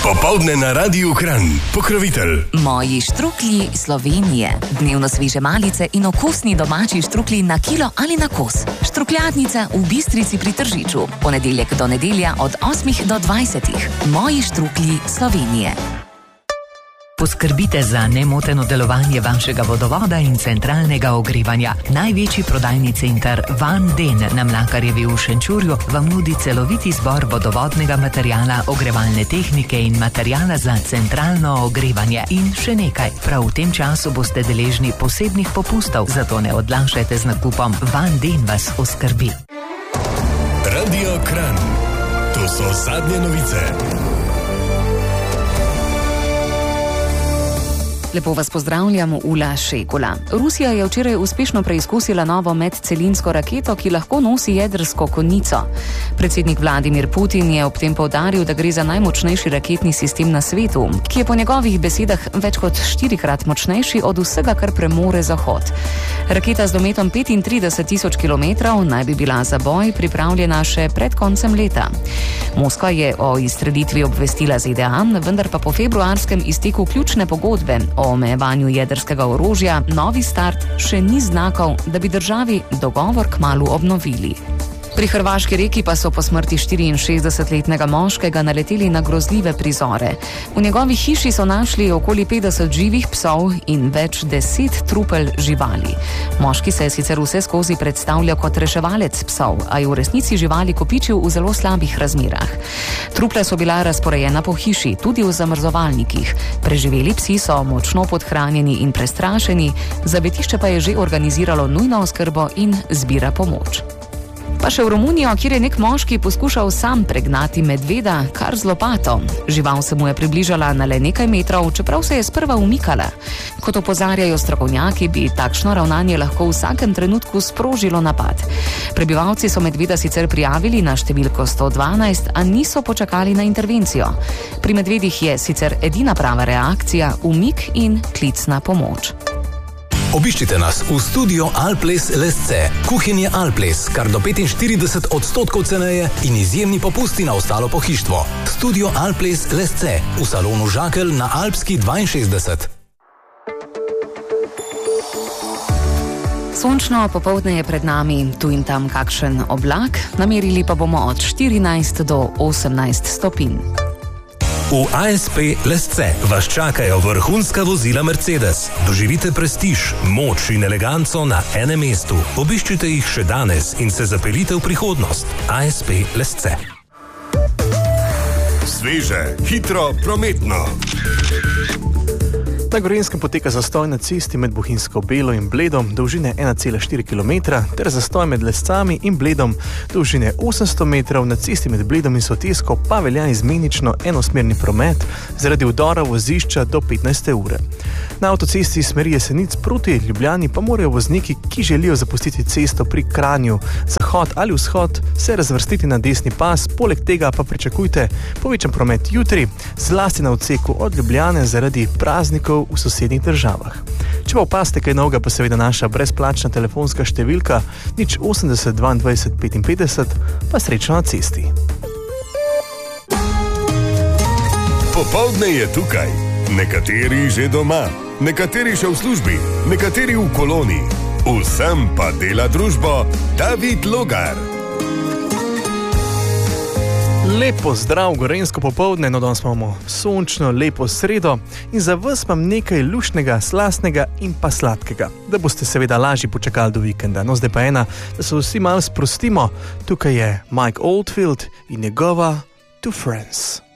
Popoldne na Radiu Kranj. Pokrovitelj. Moji štruklji Slovenije. Dnevno sveže malice in okusni domači štruklji na kilo ali na kos. Štrukljatnica v Bistrici pri Tržiču. Ponedeljek do nedelja od 8 do 20. Moji štruklji Slovenije. Poskrbite za nemoteno delovanje vašega vodovoda in centralnega ogrevanja. Največji prodajni center Van Den na Mlakarjevi v Šenčurju vam nudi celoviti zbor vodovodnega materijala, ogrevalne tehnike in materijala za centralno ogrevanje. In še nekaj, prav v tem času boste deležni posebnih popustov, zato ne odlašajte z nakupom. Van Den vas oskrbi. Radio Kranj. To so zadnje novice. Lepo vas pozdravljam, Ula Šekula. Rusija je včeraj uspešno preizkusila novo medcelinsko raketo, ki lahko nosi jedrsko konico. Predsednik Vladimir Putin je ob tem poudaril, da gre za najmočnejši raketni sistem na svetu, ki je po njegovih besedah več kot 4-krat močnejši od vsega, kar premore Zahod. Raketa z dometom 35.000 km naj bi bila za boj pripravljena še pred koncem leta. Moskva je o izstrelitvi obvestila ZDA, vendar pa po februarskem izteku ključne pogodbe o omejevanju jedrskega orožja novi start še ni znakov, da bi državi dogovor kmalu obnovili. Pri hrvaški reki pa so po smrti 64-letnega moškega naleteli na grozljive prizore. V njegovi hiši so našli okoli 50 živih psov in več 10 trupel živali. Moški se je sicer vse skozi predstavljal kot reševalec psov, a je v resnici živali kopičil v zelo slabih razmerah. Trupla so bila razporejena po hiši, tudi v zamrzovalnikih. Preživeli psi so močno podhranjeni in prestrašeni, zavetišče pa je že organiziralo nujno oskrbo in zbira pomoč. Pa še v Romunijo, kjer je nek moški poskušal sam pregnati medveda kar z lopato. Žival se mu je približala na le nekaj metrov, čeprav se je sprva umikala. Kot opozarjajo strokovnjaki, bi takšno ravnanje lahko v vsakem trenutku sprožilo napad. Prebivalci so medveda sicer prijavili na številko 112, a niso počakali na intervencijo. Pri medvedih je sicer edina prava reakcija umik in klic na pomoč. Obiščite nas v studio Alples Lesce. Kuhinje Alples, kar do 45% ceneje in izjemni popusti na ostalo pohištvo. Studio Alples Lesce v salonu Žakelj na Alpski 62. Sončno popoldne je pred nami, tu in tam kakšen oblak, namerili pa bomo od 14 do 18 stopinj. V ASP Lesce vas čakajo vrhunska vozila Mercedes. Doživite prestiž, moč in eleganco na enem mestu. Obiščite jih še danes in se zapeljite v prihodnost. ASP Lesce. Sveže, hitro, prometno. Na Gorenjskem poteka zastoj na cesti med Bohinjsko Belo in Bledom dolžine 1,4 km ter zastoj med Lescami in Bledom dolžine 800 metrov. Na cesti med Bledom in Sotesko pa velja izmenično enosmerni promet zaradi vdora vozišča do 15. ure. Na avtocesti smeri Jesenic proti Ljubljani pa morajo vozniki, ki želijo zapustiti cesto pri Kranju, zahod ali vzhod, se razvrstiti na desni pas, poleg tega pa pričakujte povečan promet jutri, zlasti na odseku od Ljubljane zaradi praznikov v sosednjih državah. Če pa opaste kaj novega, pa seveda naša brezplačna telefonska številka 080 22 55, pa srečno na cesti. Popoldne je tukaj. Nekateri že doma, nekateri še v službi, nekateri v koloni. Vsem pa dela družbo David Logar. Lepo zdrav, gorenjsko popoldne, no danes imamo sončno, lepo sredo in za vas imam nekaj luštnega, slastnega in pa sladkega, da boste seveda lažje počakali do vikenda. No zdaj pa ena, da se vsi malo sprostimo, tukaj je Mike Oldfield in njegova Two Friends.